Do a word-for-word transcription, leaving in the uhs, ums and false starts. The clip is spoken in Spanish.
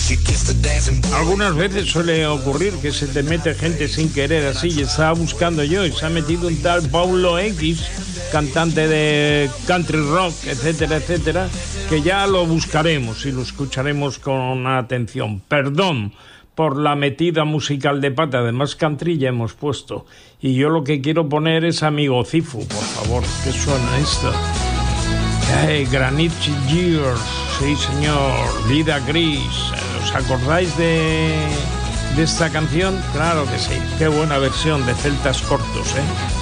Algunas veces suele ocurrir que se te mete gente sin querer así, y estaba buscando yo y se ha metido un tal Paulo X, cantante de country rock, etcétera, etcétera, que ya lo buscaremos y lo escucharemos con atención. Perdón por la metida musical de pata, además country ya hemos puesto, y yo lo que quiero poner es Amigo Cifu, por favor. ¿Qué suena esto? Hey, Granite Years, sí señor, Vida Gris. ¿Os acordáis de, de esta canción? Claro que sí, qué buena versión de Celtas Cortos, ¿eh?